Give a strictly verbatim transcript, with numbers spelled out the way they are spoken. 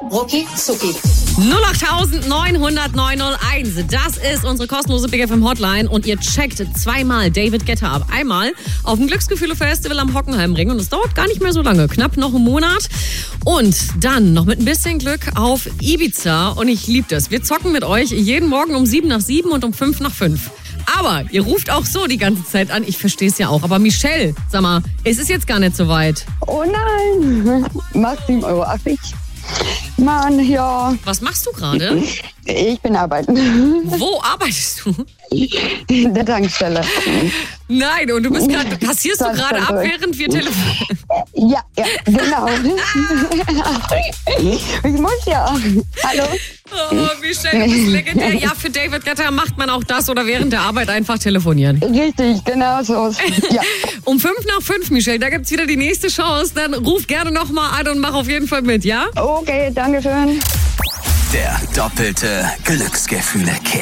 Rucki Zucki. null acht neun null null neun null eins. Das ist unsere kostenlose Big F M Hotline und ihr checkt zweimal David Guetta ab. Einmal auf dem Glücksgefühle-Festival am Hockenheimring und es dauert gar nicht mehr so lange, knapp noch einen Monat. Und dann noch mit ein bisschen Glück auf Ibiza und ich liebe das. Wir zocken mit euch jeden Morgen um sieben nach sieben und um fünf nach fünf. Aber ihr ruft auch so die ganze Zeit an. Ich verstehe es ja auch. Aber Michelle, sag mal, es ist jetzt gar nicht so weit. Oh nein, macht sieben Euro achtzig. Mann, ja. Was machst du gerade? Ich bin arbeiten. Wo arbeitest du? In der Tankstelle. Nein, und du bist gerade, passierst du gerade ab, während wir telefonieren? Ja, ja, genau. Ich muss ja. Hallo? Oh, Michelle, du bist legendär. Ja, für David Guetta macht man auch das oder während der Arbeit einfach telefonieren. Richtig, genau so. Ja. Um fünf nach fünf, Michelle, da gibt's wieder die nächste Chance. Dann ruf gerne nochmal an und mach auf jeden Fall mit, ja? Okay, danke schön. Der doppelte Glücksgefühle-Kick.